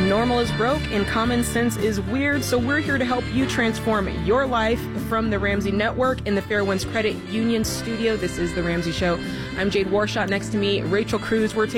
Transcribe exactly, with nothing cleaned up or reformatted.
Normal is broke and common sense is weird, so we're here to help you transform your life from the Ramsey Network in the Fairwinds Credit Union studio. This is The Ramsey Show. I'm Jade Warshot. Next to me, Rachel Cruz. We're